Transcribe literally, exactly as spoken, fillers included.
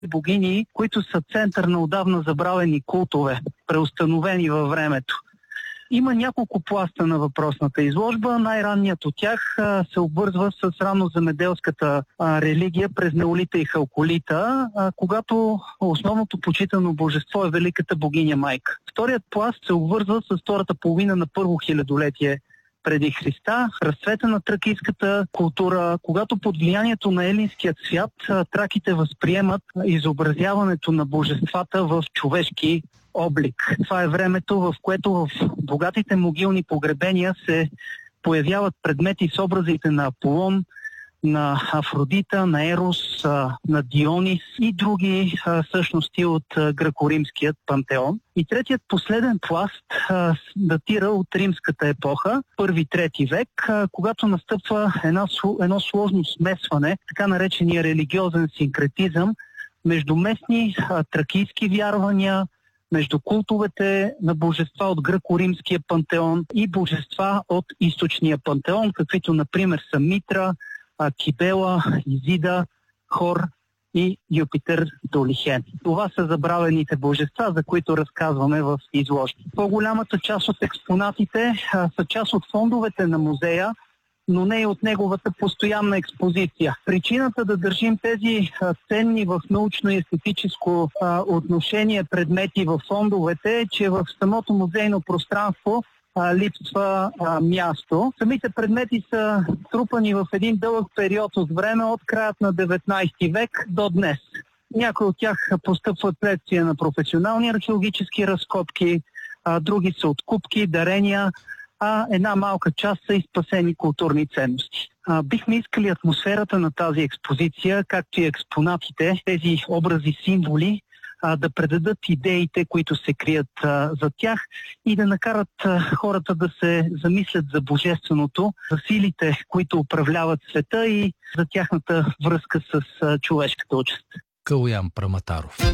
богини, които са център на отдавна забравени култове, преустановени във времето. Има няколко пласта на въпросната изложба. Най-ранният от тях а, се обвързва с ранноземеделската а, религия през неолита и халколита, а, когато основното почитано божество е великата богиня майка. Вторият пласт се обвързва с втората половина на първо хилядолетие преди Христа, разцвета на тракийската култура, когато под влиянието на елинският свят траките възприемат изобразяването на божествата в човешки облик. Това е времето, в което в богатите могилни погребения се появяват предмети с образите на Аполон, на Афродита, на Ерос, на Дионис и други същности от гръко-римският пантеон. И третият последен пласт датира от римската епоха, първи-трети век, когато настъпва една, едно сложно смесване, така наречения религиозен синкретизъм между местни тракийски вярвания, между култовете на божества от гръко-римския пантеон и божества от източния пантеон, каквито например са Митра, Кибела, Изида, Хор и Юпитер Долихен. Това са забравените божества, за които разказваме в изложба. По-голямата част от експонатите а, са част от фондовете на музея, но не и от неговата постоянна експозиция. Причината да държим тези а, ценни в научно и естетическо а, отношение предмети в фондовете е, че в самото музейно пространство А, липсва а, място. Самите предмети са трупани в един дълъг период от време от краят на деветнайсети век до днес. Някои от тях постъпват следствие на професионални археологически разкопки, а, други са откупки, дарения, а една малка част са и спасени културни ценности. А, бихме искали атмосферата на тази експозиция, както и експонатите, тези образи, символи, да предадат идеите, които се крият а, за тях и да накарат а, хората да се замислят за божественото, за силите, които управляват света и за тяхната връзка с а, човешката участ. Калоян Праматаров.